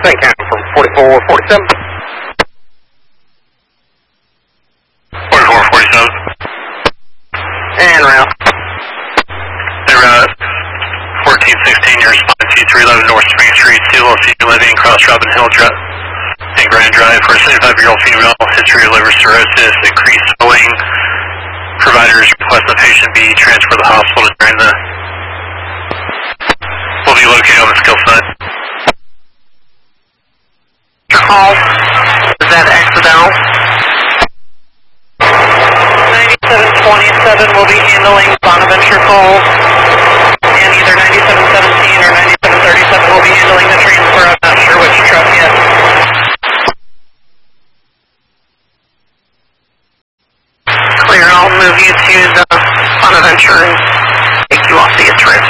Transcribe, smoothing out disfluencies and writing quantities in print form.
St. County from 4447. 4447. And route. Hey, route 1416, your response to 311 North Spring Street, Steele, female living, cross Robin Hill Drive and Grand Drive for a 75-year-old female, history of liver cirrhosis, increased swelling. Providers request the patient be transferred to the hospital during the. Will be located on the skill set. Call. Is that accidental? 9727 will be handling Bonaventure call.